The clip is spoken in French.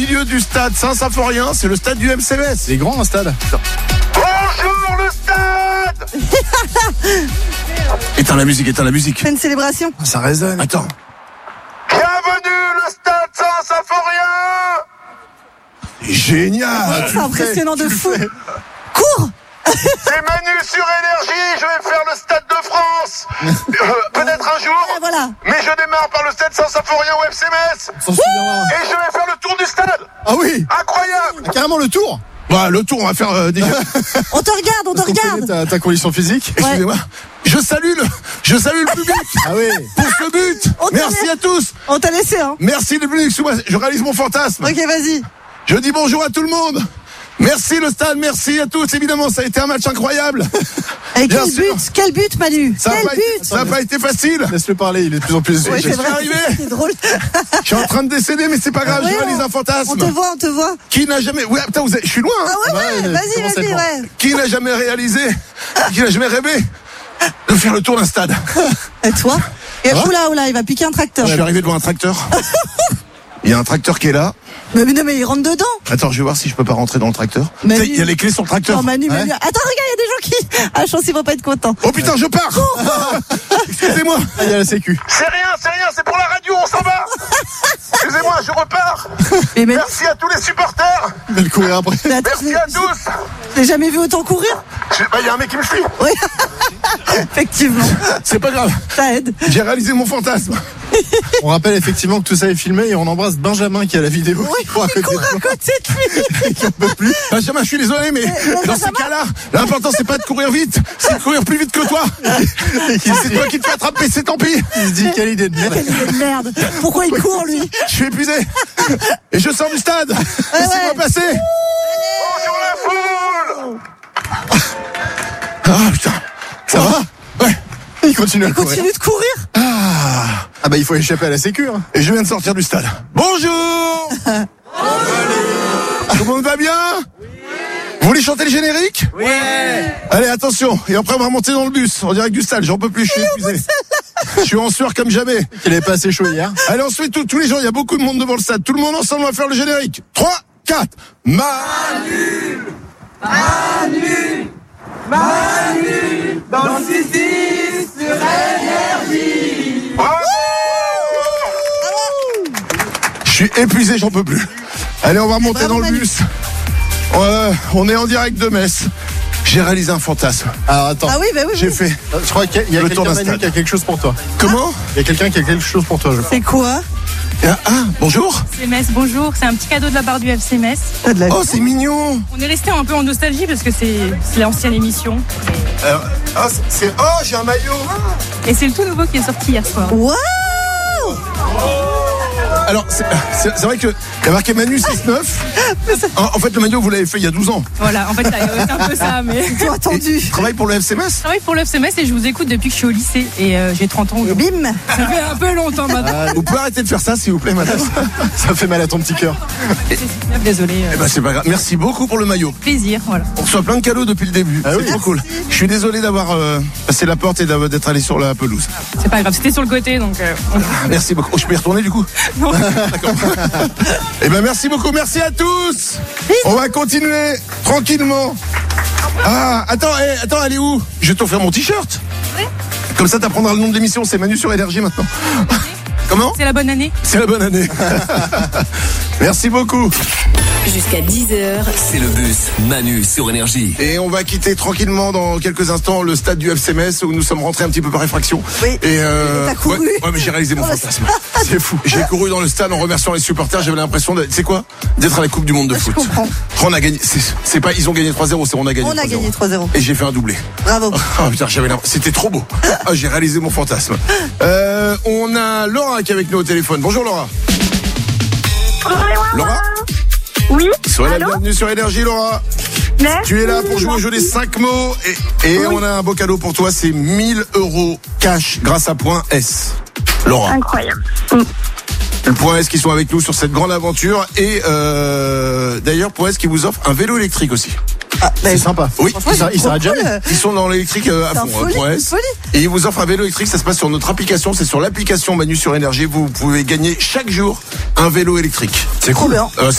milieu du stade Saint-Symphorien, c'est le stade du MCMS. C'est grand un stade. Bonjour le stade. Éteins la musique. Fais une célébration. Ça résonne. Attends. Bienvenue le stade Saint-Symphorien. Génial. C'est impressionnant de fou. Cours. C'est Manu sur Énergie, je vais faire le stade de France. Peut-être un jour. Et voilà. Mais je démarre par le stade Saint-Symphorien au FCMS. On s'en souviendra. Et je vais faire le tour du stade. Ah oui. Incroyable. Carrément le tour. Bah, le tour, on va faire déjà. On te regarde. Ta condition physique. Excusez-moi. Je salue le public. Ah oui. Pour ce but. On t'a Merci laissé. à tous. On t'a laissé, hein. Merci le public. Excuse-moi, je réalise mon fantasme. Ok, vas-y. Je dis bonjour à tout le monde. Merci le stade, merci à tous. Évidemment, ça a été un match incroyable. Et Bien sûr. quel but, Manu. Ça n'a pas été facile. Laisse-le parler, il est de plus en plus. Ouais, je c'est suis vrai, arrivé. c'est drôle. Je suis en train de décéder, mais c'est pas grave, Ouais, je réalise un fantasme. On te voit. Qui n'a jamais... Ouais, putain, je suis loin. Hein. Ah ouais, vas-y, ouais. Qui n'a jamais réalisé, qui n'a jamais rêvé de faire le tour d'un stade. Et toi? Et oula, il va piquer un tracteur. Je suis arrivé devant un tracteur. Il y a un tracteur qui est là. Mais il rentre dedans. Attends, je vais voir si je peux pas rentrer dans le tracteur. Manu. Il y a les clés sur le tracteur. Non, Manu. Ouais. Attends, regarde, il y a des gens qui... Ah, je pense qu'ils vont pas être contents. Oh putain, je pars. Excusez-moi. Il y a la sécu. C'est rien, c'est pour la radio, on s'en va. Excusez-moi, je repars. Mais Manu, Merci à tous les supporters. Il va le courir après. mais attends, Merci à tous. je l'ai jamais vu autant courir. Il y a un mec qui me suit. Oui. Effectivement. C'est pas grave. Ça aide. J'ai réalisé mon fantasme. On rappelle effectivement que tout ça est filmé et on embrasse Benjamin qui a la vidéo. Oui, il court à côté de lui. Qui en peut plus. Benjamin, je suis désolé, mais dans ces cas-là, l'important c'est pas de courir vite, c'est de courir plus vite que toi. C'est toi qui te fais attraper, c'est tant pis. Il se dit quelle idée de merde. Quelle idée de merde. Pourquoi il court, lui? Je suis épuisé. Et je sors du stade. Laissez-moi passer. Bonjour la foule. Ah putain. Ça va? Ouais. Il continue à courir. Continue de courir. Ah bah il faut échapper à la sécu. Hein. Et je viens de sortir du stade. Bonjour. Tout le monde va bien? Vous voulez chanter le générique? Oui. Allez, attention. Et après, on va remonter dans le bus, en direct du stade. J'en peux plus, je suis épuisé. Je suis en sueur comme jamais. Il avait pas assez chaud hier. Allez, ensuite, tous les gens, il y a beaucoup de monde devant le stade. Tout le monde ensemble, on va faire le générique. 3, 4. Manu. Dans le 6 sur Énergie. Je suis épuisé, j'en peux plus. Allez, on va remonter dans le bus. On est en direct de Metz. J'ai réalisé un fantasme. Alors attends. Ah oui, bah oui. J'ai fait. Je crois qu'il y a Le quelqu'un tour d'un Manu, stade. qui a quelque chose pour toi. Comment? Il y a quelqu'un qui a quelque chose pour toi, je crois. C'est quoi? Bonjour. FC Metz, bonjour, c'est un petit cadeau de la part du FC Metz. Oh, c'est mignon. On est resté un peu en nostalgie parce que c'est l'ancienne émission. J'ai un maillot. Et c'est le tout nouveau qui est sorti hier soir. Waouh! Alors, c'est vrai que il y a marqué Manu 6-9. En fait, le maillot, vous l'avez fait il y a 12 ans. Voilà, en fait, c'est un peu ça, mais... Toi, attendu. Tu travailles pour le FC Metz? Je travaille pour le FC Metz et je vous écoute depuis que je suis au lycée et j'ai 30 ans. Et aujourd'hui. bim! Ça fait un peu longtemps maintenant. Vous pouvez arrêter de faire ça, s'il vous plaît, madame? Ça fait mal à ton petit cœur. Désolé. Eh ben, c'est pas grave. Merci beaucoup pour le maillot. Plaisir, voilà. On reçoit plein de cadeaux depuis le début. Ah C'est oui. trop cool. Je suis désolé d'avoir passé la porte et d'être allé sur la pelouse. C'est pas grave, c'était sur le côté donc... Merci beaucoup. Oh, je peux y retourner du coup? Non. D'accord. Eh ben, merci beaucoup. Merci à tous. On va continuer tranquillement. Ah, attends, elle est où? Je vais t'offrir mon t-shirt. Oui. Comme ça, t'apprendras le nom de l'émission. C'est Manu sur Énergie maintenant. Comment? C'est la bonne année. C'est la bonne année. Merci beaucoup. Jusqu'à 10h, C'est le bus Manu sur Énergie. Et on va quitter tranquillement dans quelques instants le stade du FC Metz où nous sommes rentrés un petit peu par effraction. Oui. Et t'as couru. Ouais, mais j'ai réalisé mon fantasme. C'est fou. J'ai couru dans le stade en remerciant les supporters. J'avais l'impression d'être à la Coupe du Monde de foot. Je comprends. On a gagné. C'est pas ils ont gagné 3-0, c'est on a gagné. On a 3-0. gagné 3-0. Et j'ai fait un doublé. Bravo. Oh putain, c'était trop beau. Ah, j'ai réalisé mon fantasme. On a Laura qui est avec nous au téléphone. Bonjour Laura. Laura. Oui. Sois la Allô. bienvenue sur Énergie, Laura. Merci. Tu es là pour jouer au jeu des 5 mots et on a un beau cadeau pour toi, c'est 1000 € cash grâce à Point S. Laura. Incroyable. Le Point S qui sont avec nous sur cette grande aventure et d'ailleurs Point S qui vous offre un vélo électrique aussi. Ah, bah, C'est sympa. Oui, il s'arrête trop jamais. cool. ils sont dans l'électrique à C'est un fond, folie, Point une S. folie. Et ils vous offrent un vélo électrique, ça se passe sur notre application, c'est sur l'application Manu sur Énergie, vous pouvez gagner chaque jour un vélo électrique. C'est Trop cool. bien.